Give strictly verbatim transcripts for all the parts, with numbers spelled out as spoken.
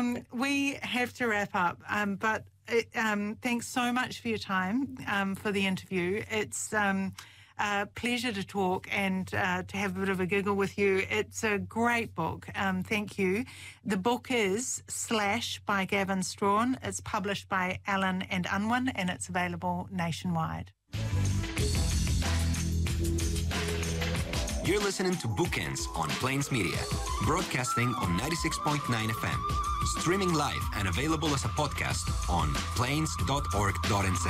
um, we have to wrap up, um, but it, um, thanks so much for your time, um, for the interview. It's um, a pleasure to talk and uh, to have a bit of a giggle with you. It's a great book. Um, thank you. The book is Slash by Gavin Strawn. It's published by Allen and Unwin, and it's available nationwide. You're listening to Bookends on Plains Media, broadcasting on ninety-six point nine F M, streaming live and available as a podcast on plains dot org dot n z.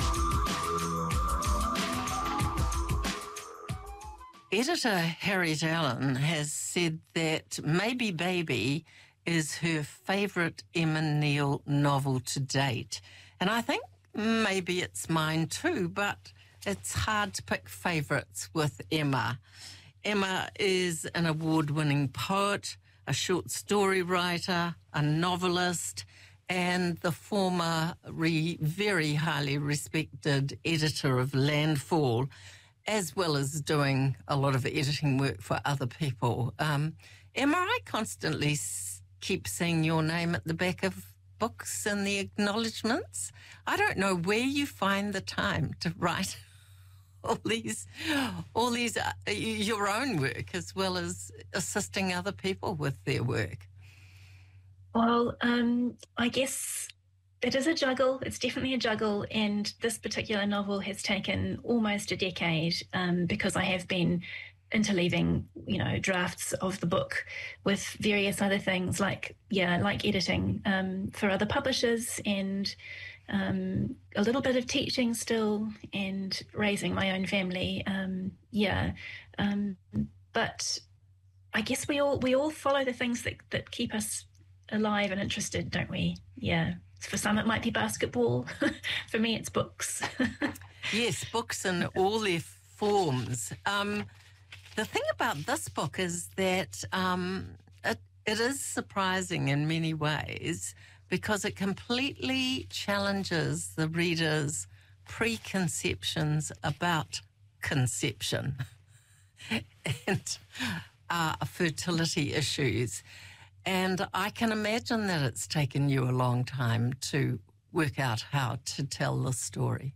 Editor Harriet Allen has said that Maybe Baby is her favourite Emma Neal novel to date. And I think maybe it's mine too, but it's hard to pick favourites with Emma. Emma is an award-winning poet, a short story writer, a novelist, and the former re- very highly respected editor of Landfall, as well as doing a lot of editing work for other people. Um, Emma, I constantly s- keep seeing your name at the back of books and the acknowledgements. I don't know where you find the time to write all these, all these, uh, your own work, as well as assisting other people with their work. Well, um, I guess it is a juggle. It's definitely a juggle. And this particular novel has taken almost a decade um, because I have been interleaving, you know, drafts of the book with various other things like, yeah, like editing um, for other publishers and um, a little bit of teaching still and raising my own family. Um, yeah. Um, but I guess we all, we all follow the things that, that keep us alive and interested, don't we? Yeah. For some, it might be basketball. For me, it's books. Yes, books in all their forms. Um, the thing about this book is that um, it, it is surprising in many ways because it completely challenges the reader's preconceptions about conception and uh, fertility issues. And I can imagine that it's taken you a long time to work out how to tell the story.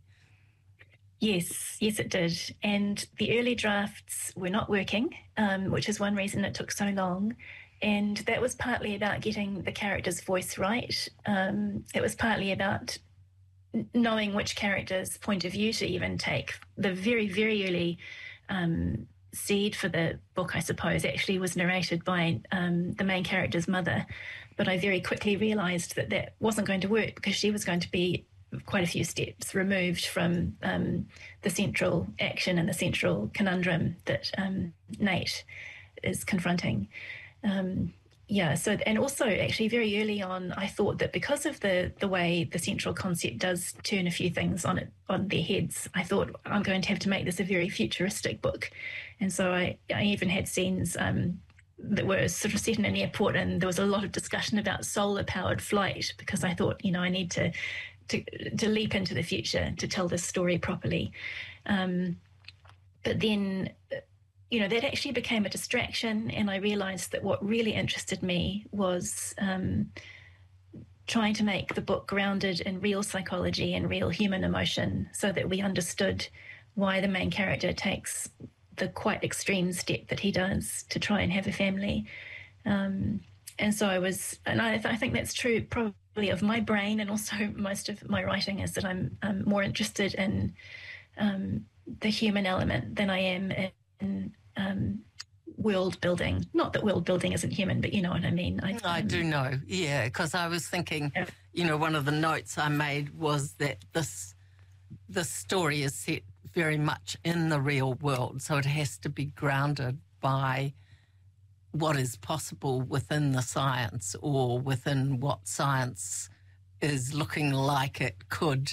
Yes, yes, it did. And the early drafts were not working, um, which is one reason it took so long. And that was partly about getting the character's voice right. Um, it was partly about knowing which character's point of view to even take. The very, very early um, seed for the book, I suppose, actually was narrated by um, the main character's mother. But I very quickly realised that that wasn't going to work because she was going to be quite a few steps removed from um, the central action and the central conundrum that um, Nate is confronting. Um, yeah, so, and also actually very early on, I thought that because of the the way the central concept does turn a few things on it on their heads, I thought I'm going to have to make this a very futuristic book. And so I, I even had scenes um, that were sort of set in an airport, and there was a lot of discussion about solar-powered flight because I thought, you know, I need to to, to leap into the future to tell this story properly. Um, but then, you know, that actually became a distraction, and I realised that what really interested me was um, trying to make the book grounded in real psychology and real human emotion so that we understood why the main character takes the quite extreme step that he does to try and have a family. Um, and so I was, and I, I think that's true probably of my brain, and also most of my writing is that I'm, I'm more interested in um, the human element than I am in, in um, world building. Not that world building isn't human, but you know what I mean. I, I um, do know, yeah, because I was thinking, you know, one of the notes I made was that this this story is set very much in the real world, so it has to be grounded by what is possible within the science or within what science is looking like it could,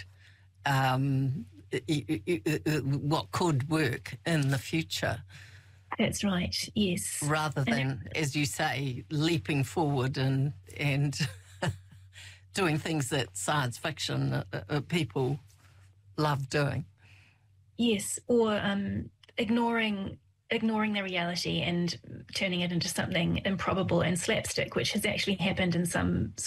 um, what could work in the future. That's right, yes. Rather than, as you say, leaping forward and and doing things that science fiction uh, uh, people love doing. Yes, or um, ignoring ignoring the reality and turning it into something improbable and slapstick, which has actually happened in some